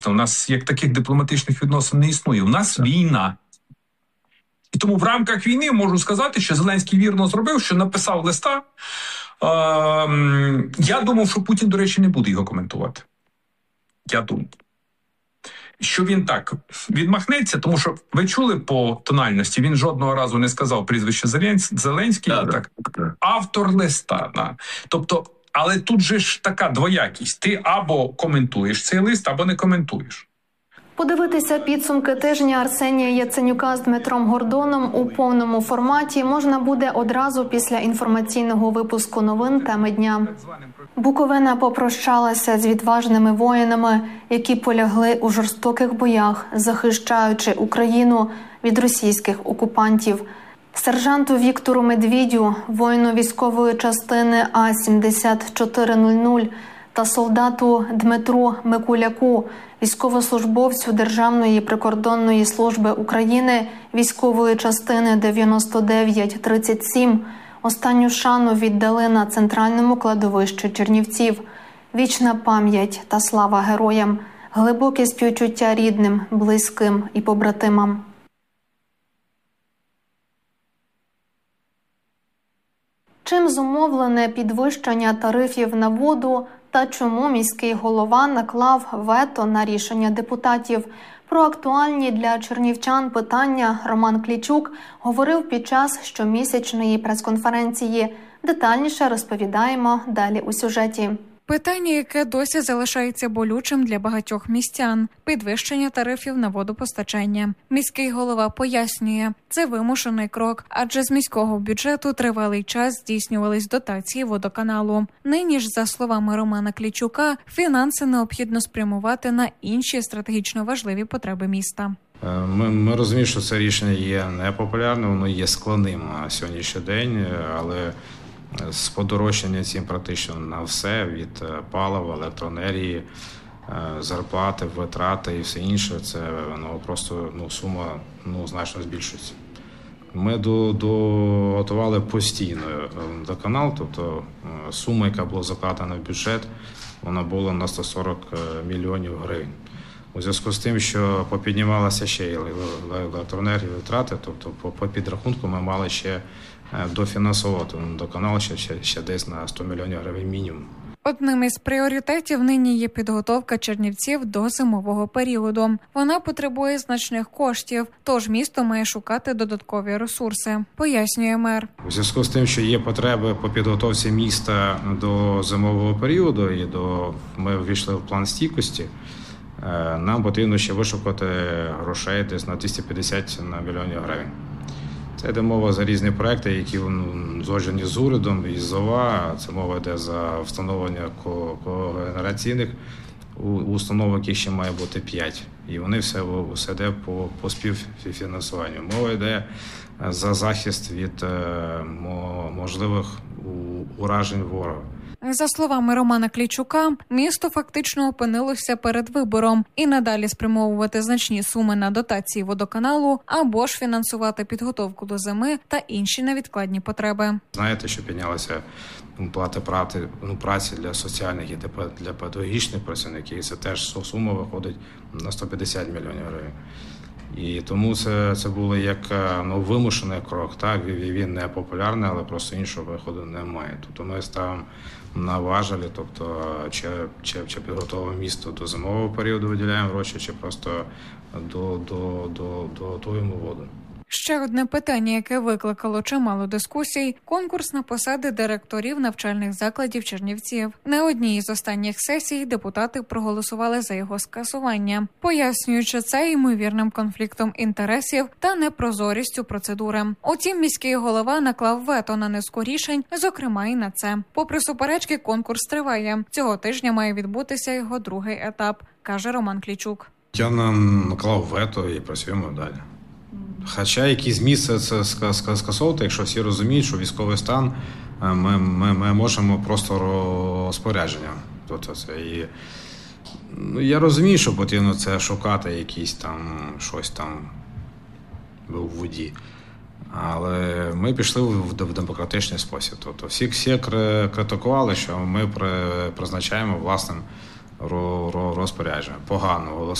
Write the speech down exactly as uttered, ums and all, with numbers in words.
У нас як таких дипломатичних відносин не існує. У нас війна. І тому в рамках війни можу сказати, що Зеленський вірно зробив, що написав листа. Е, я думав, що Путін, до речі, не буде його коментувати. Я думав. Що він так відмахнеться, тому що ви чули по тональності, він жодного разу не сказав прізвище Зеленський, да, так, да. автор листа. Да. Тобто, але тут же ж така двоякість. Ти або коментуєш цей лист, або не коментуєш. Подивитися підсумки тижня Арсенія Яценюка з Дмитром Гордоном у повному форматі можна буде одразу після інформаційного випуску новин «Теми дня». Буковина попрощалася з відважними воїнами, які полягли у жорстоких боях, захищаючи Україну від російських окупантів. Сержанту Віктору Медвідю, воїну військової частини А сімдесят чотири нуль нуль та солдату Дмитру Микуляку, військовослужбовцю Державної прикордонної служби України військової частини дев'яносто дев'ять тридцять сім, останню шану віддали на центральному кладовищі Чернівців. Вічна пам'ять та слава героям, глибоке співчуття рідним, близьким і побратимам. Чим зумовлене підвищення тарифів на воду та чому міський голова наклав вето на рішення депутатів? Про актуальні для чернівчан питання Роман Клічук говорив під час щомісячної прес-конференції. Детальніше розповідаємо далі у сюжеті. Питання, яке досі залишається болючим для багатьох містян – підвищення тарифів на водопостачання. Міський голова пояснює, це вимушений крок, адже з міського бюджету тривалий час здійснювались дотації водоканалу. Нині ж, за словами Романа Клічука, фінанси необхідно спрямувати на інші стратегічно важливі потреби міста. Ми, ми розуміємо, що це рішення є непопулярним, воно є складним на сьогоднішній день, але з подорожчання цін практично на все, від палива, електроенергії, зарплати, витрати і все інше, це ну, просто ну, сума ну, значно збільшується. Ми до, до, готували постійно водоканал, тобто сума, яка була закладена в бюджет, вона була на сто сорок мільйонів гривень. У зв'язку з тим, що попіднімалася ще й електроенергія, витрати, тобто по, по підрахунку ми мали ще дофінансувати водоканал ще, ще, ще десь на сто мільйонів гривень мінімум. Одним із пріоритетів нині є підготовка Чернівців до зимового періоду. Вона потребує значних коштів, тож місто має шукати додаткові ресурси, пояснює мер. У зв'язку з тим, що є потреби по підготовці міста до зимового періоду, і до ми ввійшли в план стійкості, нам потрібно ще вишукати грошей десь на двісті п'ятдесят мільйонів гривень. Це йде мова за різні проекти, які ну, згоджені з урядом і з ОВА. Це мова йде за встановлення когенераційних установ, яких ще має бути п'ять. І вони все, все йде по, по співфінансуванню. Мова йде за захист від можливих уражень ворога. За словами Романа Клічука, місто фактично опинилося перед вибором і надалі спрямовувати значні суми на дотації водоканалу або ж фінансувати підготовку до зими та інші невідкладні потреби. Знаєте, що піднялися плати праці, ну, праці для соціальних і для педагогічних працівників, і це теж сума виходить на сто п'ятдесят мільйонів гривень. І тому це, це було як ну, вимушений крок. Так, він не популярний, але просто іншого виходу немає. Тобто ми ставимо на важелі, тобто чи, чи, чи підготовимо місто до зимового періоду, виділяємо гроші, чи просто до, до, до, до готуємо воду. Ще одне питання, яке викликало чимало дискусій – конкурс на посади директорів навчальних закладів Чернівців. На одній із останніх сесій депутати проголосували за його скасування, пояснюючи це ймовірним конфліктом інтересів та непрозорістю процедури. Утім, міський голова наклав вето на низку рішень, зокрема і на це. Попри суперечки, конкурс триває. Цього тижня має відбутися його другий етап, каже Роман Клічук. Я наклав вето і працюємо далі. Хоча який зміст це скасовувати, якщо всі розуміють, що військовий стан ми, ми, ми можемо просто розпорядженням. Тобто це і, ну, я розумію, що потрібно це шукати якісь там щось там в воді. Але ми пішли в демократичний спосіб. Тобто всі, всі критикували, що ми призначаємо власним розпорядження. Погано